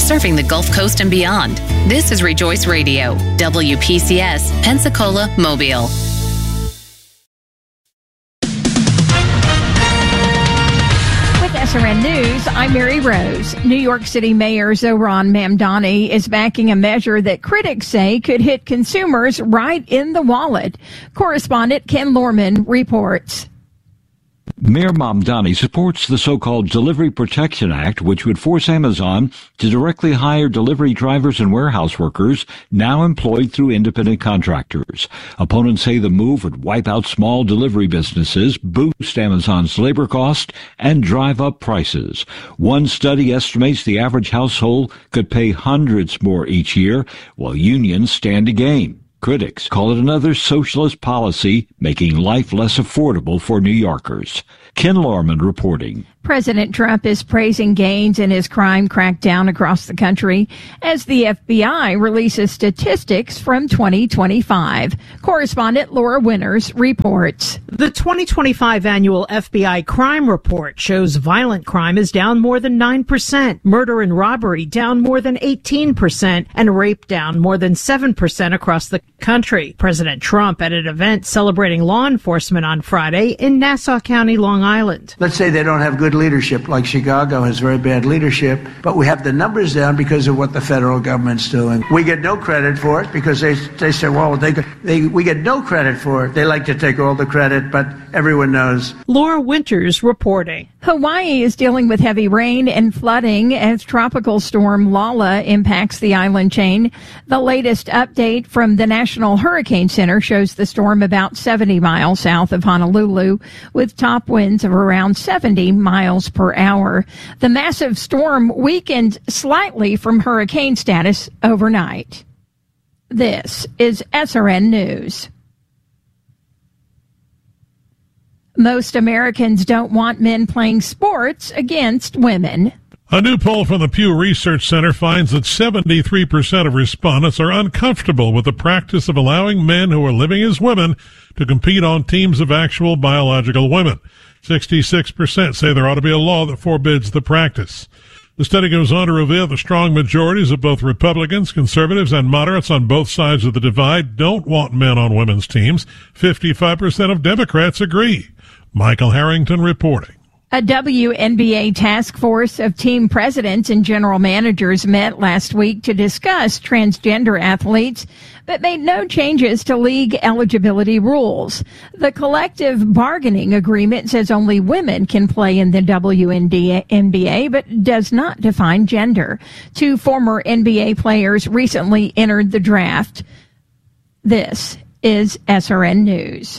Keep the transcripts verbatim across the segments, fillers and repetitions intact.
serving the Gulf Coast and beyond. This is Rejoice Radio, W P C S, Pensacola, Mobile. S R N News, I'm Mary Rose. New York City Mayor Zohran Mamdani is backing a measure that critics say could hit consumers right in the wallet. Correspondent Ken Lorman reports. Mayor Mamdani supports the so-called Delivery Protection Act, which would force Amazon to directly hire delivery drivers and warehouse workers now employed through independent contractors. Opponents say the move would wipe out small delivery businesses, boost Amazon's labor cost, and drive up prices. One study estimates the average household could pay hundreds more each year, while unions stand to gain. Critics call it another socialist policy, making life less affordable for New Yorkers. Ken Lorman reporting. President Trump is praising gains in his crime crackdown across the country as the F B I releases statistics from twenty twenty-five. Correspondent Laura Winters reports. The twenty twenty-five annual F B I crime report shows violent crime is down more than nine percent, murder and robbery down more than eighteen percent, and rape down more than seven percent across the country. President Trump at an event celebrating law enforcement on Friday in Nassau County, Long Island. Let's say they don't have good leadership, like Chicago has very bad leadership, but we have the numbers down because of what the federal government's doing. We get no credit for it because they they say, well, they, they we get no credit for it. They like to take all the credit, but everyone knows. Laura Winters reporting. Hawaii is dealing with heavy rain and flooding as tropical storm Lala impacts the island chain. The latest update from the National Hurricane Center shows the storm about seventy miles south of Honolulu with top winds of around seventy miles per hour. The massive storm weakened slightly from hurricane status overnight. This is S R N News. Most Americans don't want men playing sports against women. A new poll from the Pew Research Center finds that seventy-three percent of respondents are uncomfortable with the practice of allowing men who are living as women to compete on teams of actual biological women. sixty-six percent say there ought to be a law that forbids the practice. The study goes on to reveal the strong majorities of both Republicans, conservatives, and moderates on both sides of the divide don't want men on women's teams. fifty-five percent of Democrats agree. Michael Harrington reporting. A W N B A task force of team presidents and general managers met last week to discuss transgender athletes, but made no changes to league eligibility rules. The collective bargaining agreement says only women can play in the W N B A, but does not define gender. Two former N B A players recently entered the draft. This is S R N News.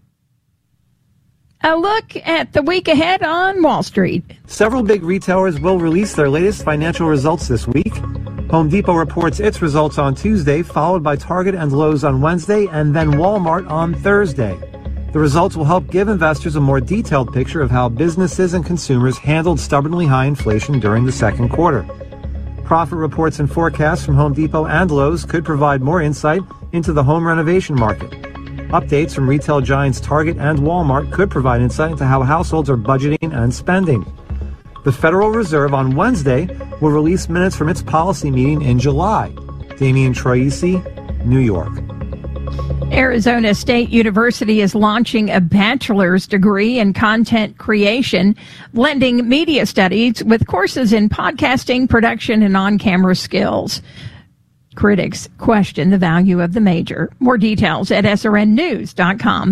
A look at the week ahead on Wall Street. Several big retailers will release their latest financial results this week. Home Depot reports its results on Tuesday, followed by Target and Lowe's on Wednesday, and then Walmart on Thursday. The results will help give investors a more detailed picture of how businesses and consumers handled stubbornly high inflation during the second quarter. Profit reports and forecasts from Home Depot and Lowe's could provide more insight into the home renovation market. Updates from retail giants Target and Walmart could provide insight into how households are budgeting and spending. The Federal Reserve on Wednesday will release minutes from its policy meeting in July. Damian Troisi, New York. Arizona State University is launching a bachelor's degree in content creation, blending media studies with courses in podcasting, production, and on-camera skills. Critics question the value of the major. More details at S R N news dot com.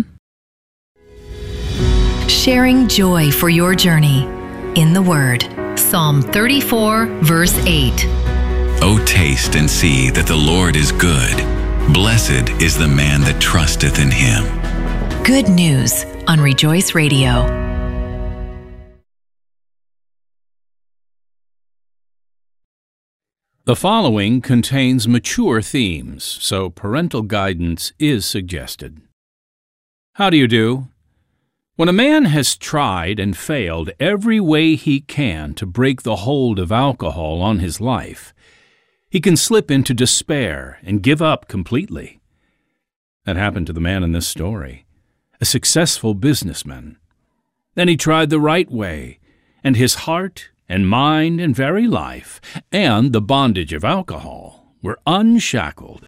Sharing joy for your journey in the Word. Psalm thirty-four, verse eight. O taste and see that the Lord is good. Blessed is the man that trusteth in him. Good news on Rejoice Radio. The following contains mature themes, so parental guidance is suggested. How do you do? When a man has tried and failed every way he can to break the hold of alcohol on his life, he can slip into despair and give up completely. That happened to the man in this story, a successful businessman. Then he tried the right way, and his heart and mind and very life, and the bondage of alcohol, were unshackled.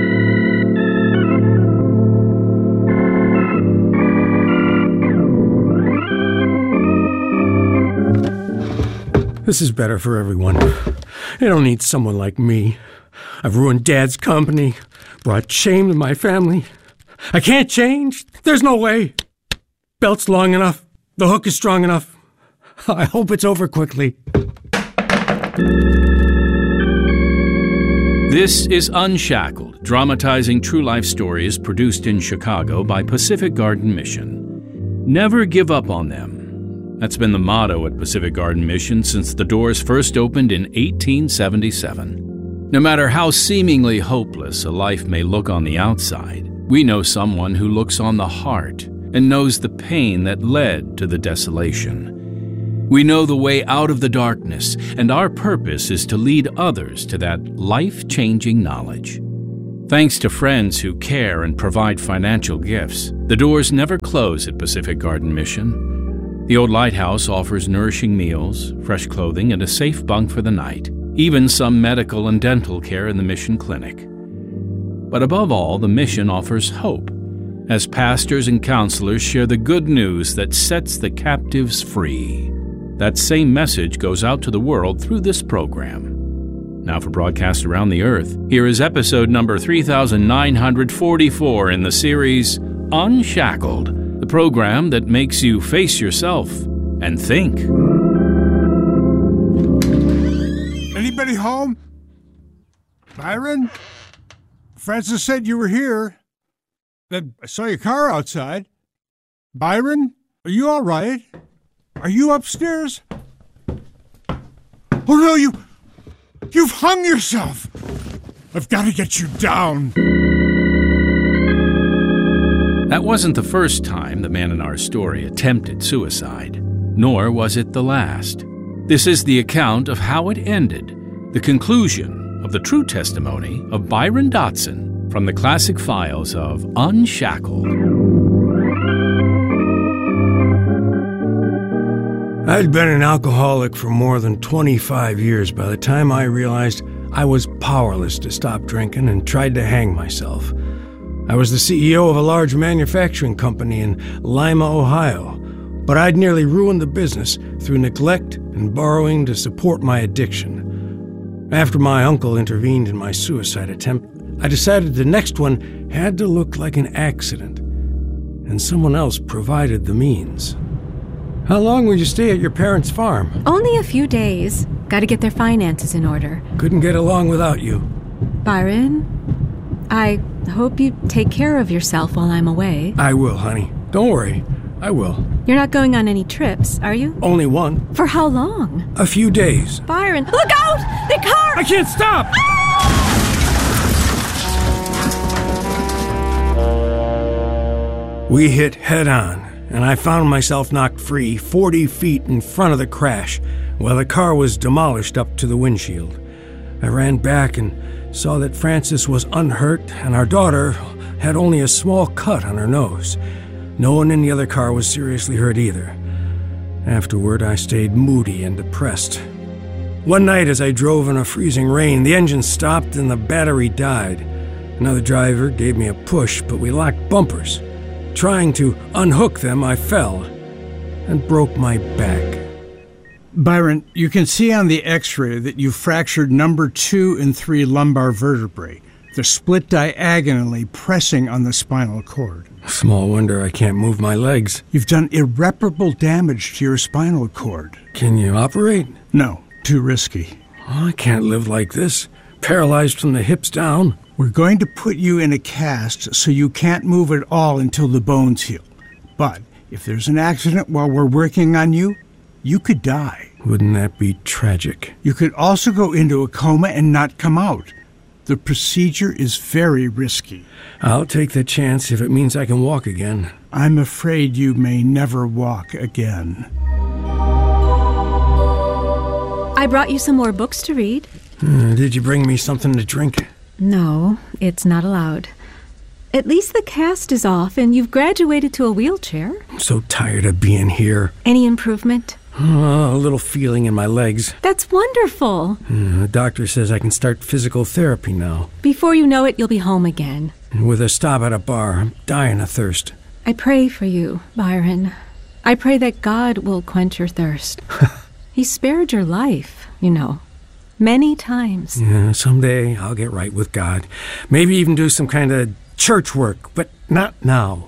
This is better for everyone. They don't need someone like me. I've ruined Dad's company, brought shame to my family. I can't change. There's no way. Belt's long enough. The hook is strong enough. I hope it's over quickly. This is Unshackled, dramatizing true life stories produced in Chicago by Pacific Garden Mission. Never give up on them. That's been the motto at Pacific Garden Mission since the doors first opened in eighteen seventy-seven. No matter how seemingly hopeless a life may look on the outside, we know someone who looks on the heart and knows the pain that led to the desolation. We know the way out of the darkness, and our purpose is to lead others to that life-changing knowledge. Thanks to friends who care and provide financial gifts, the doors never close at Pacific Garden Mission. The old lighthouse offers nourishing meals, fresh clothing, and a safe bunk for the night, even some medical and dental care in the mission clinic. But above all, the mission offers hope, as pastors and counselors share the good news that sets the captives free. That same message goes out to the world through this program. Now for broadcast around the earth, here is episode number three thousand nine hundred forty-four in the series Unshackled, the program that makes you face yourself and think. Anybody home? Byron? Francis said you were here. I saw your car outside. Byron, are you all right? Are you upstairs? Oh no, you... You've hung yourself! I've got to get you down. That wasn't the first time the man in our story attempted suicide, nor was it the last. This is the account of how it ended, the conclusion of the true testimony of Byron Dotson from the classic files of Unshackled. I'd been an alcoholic for more than twenty-five years by the time I realized I was powerless to stop drinking and tried to hang myself. I was the C E O of a large manufacturing company in Lima, Ohio, but I'd nearly ruined the business through neglect and borrowing to support my addiction. After my uncle intervened in my suicide attempt, I decided the next one had to look like an accident, and someone else provided the means. How long would you stay at your parents' farm? Only a few days. Got to get their finances in order. Couldn't get along without you. Byron, I hope you take care of yourself while I'm away. I will, honey. Don't worry. I will. You're not going on any trips, are you? Only one. For how long? A few days. Byron, look out! The car! I can't stop! Ah! We hit head on, and I found myself knocked free forty feet in front of the crash, while the car was demolished up to the windshield. I ran back and saw that Frances was unhurt, and our daughter had only a small cut on her nose. No one in the other car was seriously hurt either. Afterward, I stayed moody and depressed. One night as I drove in a freezing rain, the engine stopped and the battery died. Another driver gave me a push, but we locked bumpers. Trying to unhook them, I fell and broke my back. Byron, you can see on the x-ray that you fractured number two and three lumbar vertebrae. They're split diagonally, pressing on the spinal cord. Small wonder I can't move my legs. You've done irreparable damage to your spinal cord. Can you operate? No, too risky. Oh, I can't live like this, paralyzed from the hips down. We're going to put you in a cast so you can't move at all until the bones heal. But if there's an accident while we're working on you, you could die. Wouldn't that be tragic? You could also go into a coma and not come out. The procedure is very risky. I'll take the chance if it means I can walk again. I'm afraid you may never walk again. I brought you some more books to read. Uh, did you bring me something to drink? No, it's not allowed. At least the cast is off and you've graduated to a wheelchair. I'm so tired of being here. Any improvement? Oh, a little feeling in my legs. That's wonderful. Uh, the doctor says I can start physical therapy now. Before you know it, you'll be home again. With a stop at a bar, I'm dying of thirst. I pray for you, Byron. I pray that God will quench your thirst. He spared your life, you know, many times. Yeah, someday I'll get right with God. Maybe even do some kind of church work, but not now.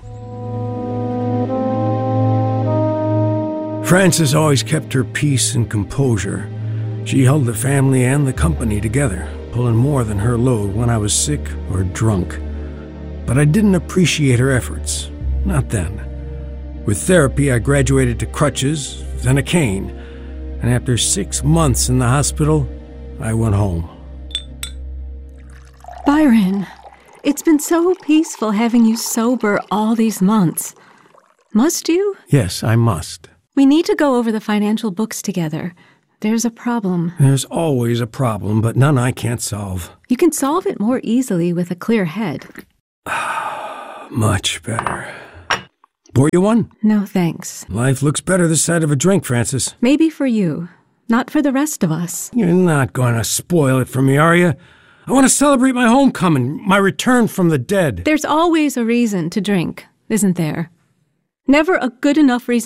Frances always kept her peace and composure. She held the family and the company together, pulling more than her load when I was sick or drunk. But I didn't appreciate her efforts. Not then. With therapy, I graduated to crutches, then a cane. And after six months in the hospital, I went home. Byron, it's been so peaceful having you sober all these months. Must you? Yes, I must. We need to go over the financial books together. There's a problem. There's always a problem, but none I can't solve. You can solve it more easily with a clear head. Much better. Pour you one? No, thanks. Life looks better this side of a drink, Frances. Maybe for you, not for the rest of us. You're not going to spoil it for me, are you? I want to celebrate my homecoming, my return from the dead. There's always a reason to drink, isn't there? Never a good enough reason